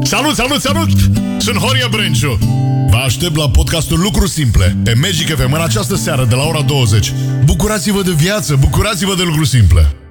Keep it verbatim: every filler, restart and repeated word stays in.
Salut, salut, salut! Sunt Horia Brenciu. Vă aștept la podcastul Lucruri Simple pe Magic F M în această seară de la ora douăzeci. Bucurați-vă de viață, bucurați-vă de lucruri simple.